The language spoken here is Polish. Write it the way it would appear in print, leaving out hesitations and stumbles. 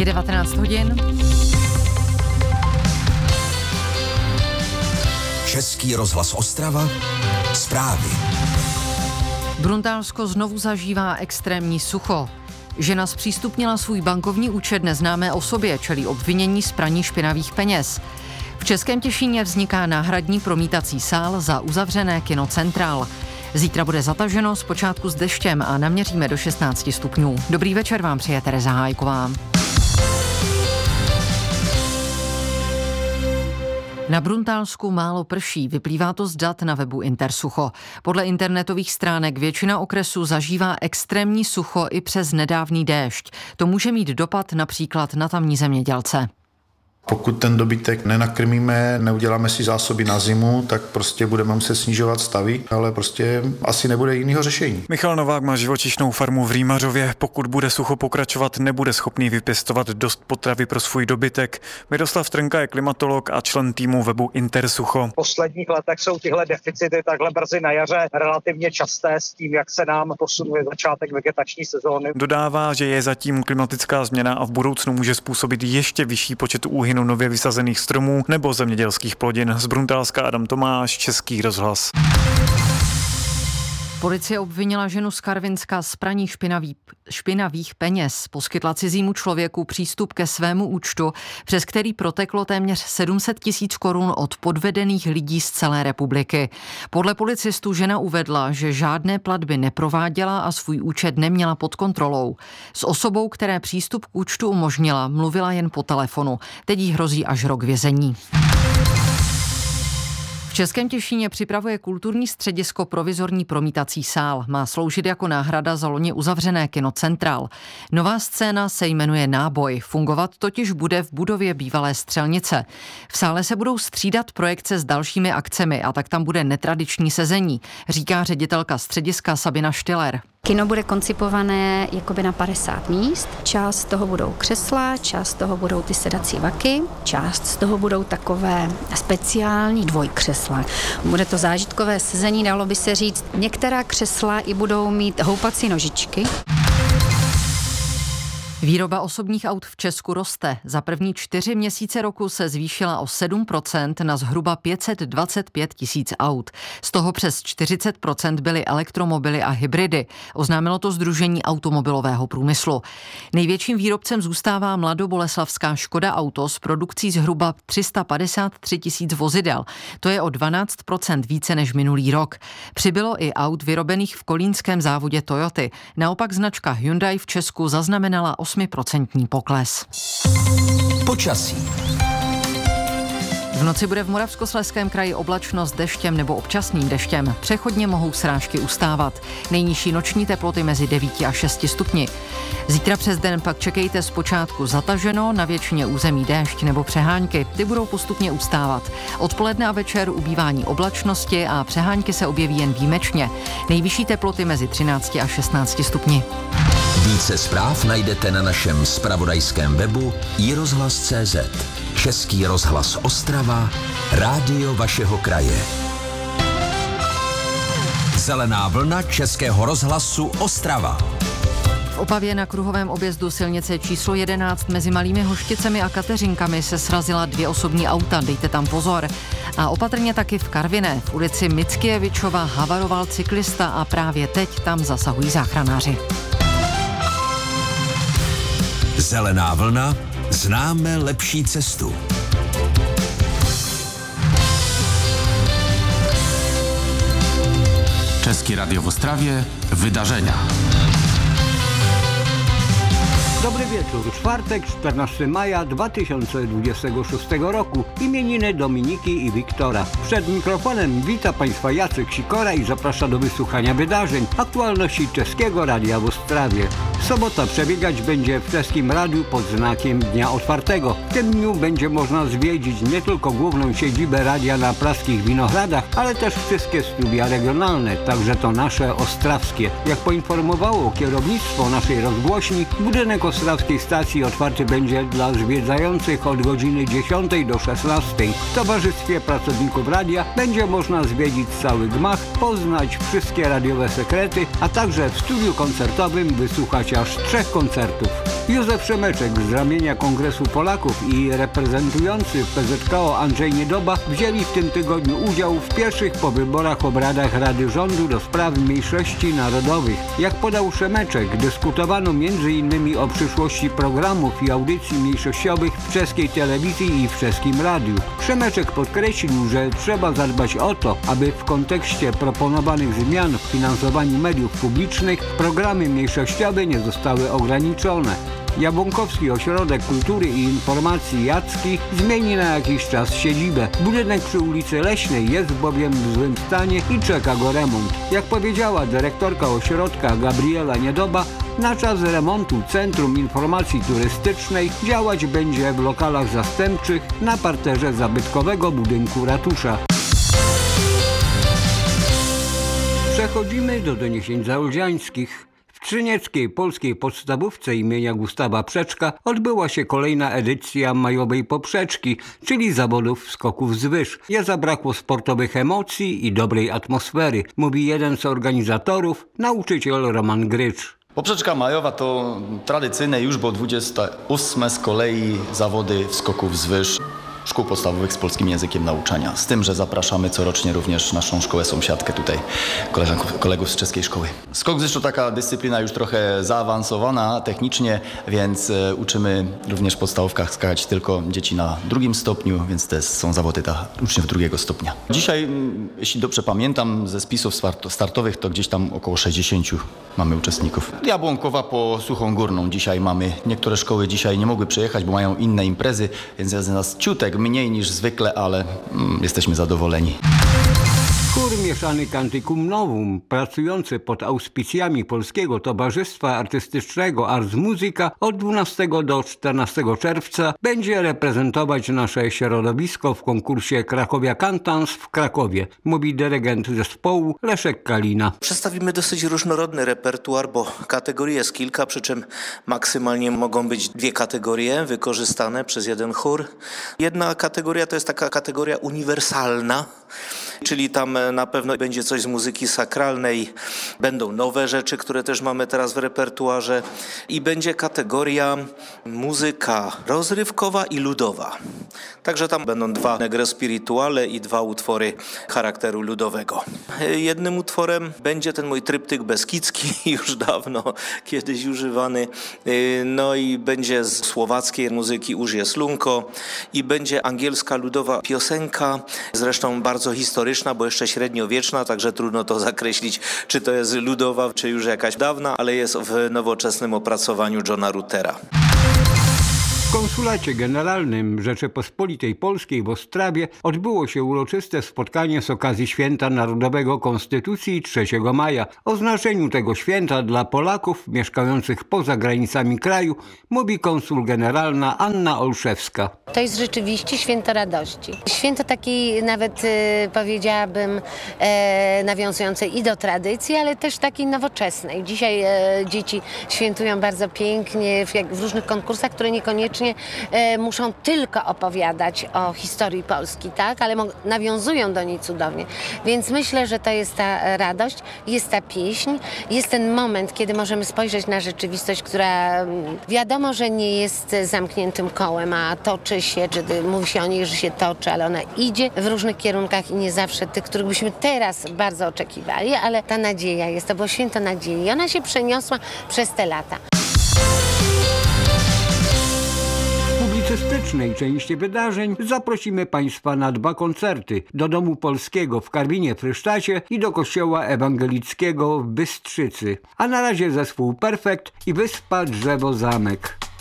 Je 19 hodin. Český rozhlas Ostrava. Zprávy. Bruntálsko znovu zažívá extrémní sucho. Žena zpřístupnila svůj bankovní účet neznámé osobě, čelí obvinění z praní špinavých peněz. V Českém Těšíně vzniká náhradní promítací sál za uzavřené kino Central. Zítra bude zataženo, zpočátku s deštěm a naměříme do 16 stupňů. Dobrý večer vám přeje Tereza Hájková. Na Bruntálsku málo prší, vyplývá to z dat na webu Intersucho. Podle internetových stránek většina okresů zažívá extrémní sucho i přes nedávný déšť. To může mít dopad například na tamní zemědělce. Pokud ten dobytek nenakrmíme, neuděláme si zásoby na zimu, tak prostě budeme muset snižovat stavy, ale prostě asi nebude jiného řešení. Michal Novák má živočišnou farmu v Rýmařově. Pokud bude sucho pokračovat, nebude schopný vypěstovat dost potravy pro svůj dobytek. Miroslav Trnka je klimatolog a člen týmu webu Intersucho. V posledních letech jsou tyhle deficity takhle brzy na jaře relativně časté s tím, jak se nám posunuje začátek vegetační sezóny. Dodává, že je zatím klimatická změna a v budoucnu může způsobit ještě vyšší počet úhynu nově vysazených stromů nebo zemědělských plodin. Z Bruntálska Adam Tomáš, Český rozhlas. Policie obvinila ženu z Karvinska z praní špinavých peněz. Poskytla cizímu člověku přístup ke svému účtu, přes který proteklo téměř 700 000 korun od podvedených lidí z celé republiky. Podle policistů žena uvedla, že žádné platby neprováděla a svůj účet neměla pod kontrolou. S osobou, které přístup k účtu umožnila, mluvila jen po telefonu. Teď jí hrozí až rok vězení. V Českém Těšíně připravuje kulturní středisko provizorní promítací sál. Má sloužit jako náhrada za loni uzavřené kino Central. Nová scéna se jmenuje Náboj. Fungovat totiž bude v budově bývalé střelnice. V sále se budou střídat projekce s dalšími akcemi a tak tam bude netradiční sezení, říká ředitelka střediska Sabina Štiller. Kino bude koncipované jakoby na 50 míst. Část z toho budou křesla, část z toho budou ty sedací vaky, část z toho budou takové speciální dvojkřesla. Bude to zážitkové sezení, dalo by se říct. Některá křesla i budou mít houpací nožičky. Výroba osobních aut v Česku roste. Za první 4 měsíce roku se zvýšila o 7% na zhruba 525 000 aut. Z toho přes 40% byly elektromobily a hybridy. Oznámilo to Sdružení automobilového průmyslu. Největším výrobcem zůstává mladoboleslavská Škoda Auto s produkcí zhruba 353 000 vozidel. To je o 12% více než minulý rok. Přibylo i aut vyrobených v kolínském závodě Toyoty. Naopak značka Hyundai v Česku zaznamenala 8% pokles. Počasí. V noci bude v Moravskoslezském kraji oblačno s deštěm nebo občasným deštěm. Přechodně mohou srážky ustávat. Nejnižší noční teploty mezi 9 a 6 stupni. Zítra přes den pak čekejte zpočátku zataženo, na většině území déšť nebo přehánky. Ty budou postupně ustávat. Odpoledne a večer ubývání oblačnosti a přehánky se objeví jen výjimečně. Nejvyšší teploty mezi 13 a 16 stupni. Více zpráv najdete na našem zpravodajském webu iRozhlas.cz. Český rozhlas Ostrava, rádio vašeho kraje. Zelená vlna Českého rozhlasu Ostrava. V Opavě na kruhovém objezdu silnice číslo 11 mezi Malými Hošticemi a Kateřinkami se srazila 2 osobní auta, dejte tam pozor. A opatrně taky v Karviné, v ulici Mickiewiczowa havaroval cyklista a právě teď tam zasahují záchranáři. Zelená vlna, známe lepší cestu. České Radio w Ostrawie, wydarzenia. Dobry wieczór. Czwartek, 14 maja 2026 roku. Imieniny Dominiki i Wiktora. Przed mikrofonem wita Państwa Jacek Sikora i zaprasza do wysłuchania wydarzeń, aktualności Czeskiego Radia w Ostrawie. Sobota przebiegać będzie w Czeskim Radiu pod znakiem Dnia Otwartego. W tym dniu będzie można zwiedzić nie tylko główną siedzibę radia na Praskich Winohradach, ale też wszystkie studia regionalne, także to nasze ostrawskie. Jak poinformowało kierownictwo naszej rozgłośni, budynek ostrawskiej stacji otwarty będzie dla zwiedzających od godziny 10 do 16. W towarzystwie pracowników radia będzie można zwiedzić cały gmach, poznać wszystkie radiowe sekrety, a także w studiu koncertowym wysłuchać aż 3 koncertów. Józef Szemeczek z ramienia Kongresu Polaków i reprezentujący PZKO Andrzej Niedoba wzięli w tym tygodniu udział w pierwszych po wyborach obradach Rady Rządu do spraw mniejszości narodowych. Jak podał Szemeczek, dyskutowano m.in. o przyszłości programów i audycji mniejszościowych w czeskiej telewizji i w czeskim radiu. Szemeczek podkreślił, że trzeba zadbać o to, aby w kontekście proponowanych zmian w finansowaniu mediów publicznych programy mniejszościowe nie zostały ograniczone. Jabłonkowski Ośrodek Kultury i Informacji Jacki zmieni na jakiś czas siedzibę. Budynek przy ulicy Leśnej jest bowiem w złym stanie i czeka go remont. Jak powiedziała dyrektorka ośrodka Gabriela Niedoba, na czas remontu Centrum Informacji Turystycznej działać będzie w lokalach zastępczych na parterze zabytkowego budynku ratusza. Przechodzimy do doniesień zaolziańskich. W Trzynieckiej Polskiej Podstawówce imienia Gustawa Przeczka odbyła się kolejna edycja majowej poprzeczki, czyli zawodów skoków z wyż. Nie zabrakło sportowych emocji i dobrej atmosfery, mówi jeden z organizatorów, nauczyciel Roman Grycz. Poprzeczka majowa to tradycyjne już, bo 28 z kolei zawody skoków z wyż szkół podstawowych z polskim językiem nauczania. Z tym, że zapraszamy corocznie również naszą szkołę sąsiadkę tutaj, kolegów z czeskiej szkoły. Skok z wyż to taka dyscyplina już trochę zaawansowana technicznie, więc uczymy również w podstawówkach skakać tylko dzieci na 2. stopniu, więc to są zawody dla uczniów 2. stopnia. Dzisiaj, jeśli dobrze pamiętam, ze spisów startowych to gdzieś tam około 60 mamy uczestników. Jabłonkowa po Suchą Górną dzisiaj mamy. Niektóre szkoły dzisiaj nie mogły przyjechać, bo mają inne imprezy, więc jest nas ciutek mniej niż zwykle, ale jesteśmy zadowoleni. Chór Mieszany Canticum Novum, pracujący pod auspicjami Polskiego Towarzystwa Artystycznego Ars Musica, od 12 do 14 czerwca będzie reprezentować nasze środowisko w konkursie Krakowia Cantans w Krakowie, mówi dyrygent zespołu Leszek Kalina. Przedstawimy dosyć różnorodny repertuar, bo kategorii jest kilka, przy czym maksymalnie mogą być 2 kategorie wykorzystane przez jeden chór. Jedna kategoria to jest taka kategoria uniwersalna, czyli tam na pewno będzie coś z muzyki sakralnej, będą nowe rzeczy, które też mamy teraz w repertuarze i będzie kategoria muzyka rozrywkowa i ludowa. Także tam będą 2 negre spirituale i 2 utwory charakteru ludowego. Jednym utworem będzie ten mój tryptyk beskidzki, już dawno kiedyś używany, no i będzie z słowackiej muzyki Użje Slunko i będzie angielska ludowa piosenka, zresztą bardzo historyczna, bo jeszcze średniowieczna, także trudno to zakreślić, czy to jest ludowa, czy już jakaś dawna, ale jest w nowoczesnym opracowaniu Johna Ruttera. W Konsulacie Generalnym Rzeczypospolitej Polskiej w Ostrawie odbyło się uroczyste spotkanie z okazji Święta Narodowego Konstytucji 3 maja. O znaczeniu tego święta dla Polaków mieszkających poza granicami kraju mówi konsul generalna Anna Olszewska. To jest rzeczywiście święto radości. Święto takiej nawet powiedziałabym nawiązującej i do tradycji, ale też takiej nowoczesnej. Dzisiaj dzieci świętują bardzo pięknie w różnych konkursach, które niekoniecznie muszą tylko opowiadać o historii Polski, tak? Ale nawiązują do niej cudownie. Więc myślę, że to jest ta radość, jest ta pieśń, jest ten moment, kiedy możemy spojrzeć na rzeczywistość, która wiadomo, że nie jest zamkniętym kołem, a toczy się, czy mówi się o niej, że się toczy, ale ona idzie w różnych kierunkach i nie zawsze tych, których byśmy teraz bardzo oczekiwali, ale ta nadzieja jest, to było święto nadziei i ona się przeniosła przez te lata. W publicystycznej części wydarzeń zaprosimy Państwa na 2 koncerty: do Domu Polskiego w Karwinie-Frysztacie i do Kościoła Ewangelickiego w Bystrzycy. A na razie zespół Perfekt i Wyspa Drzewo Zamek.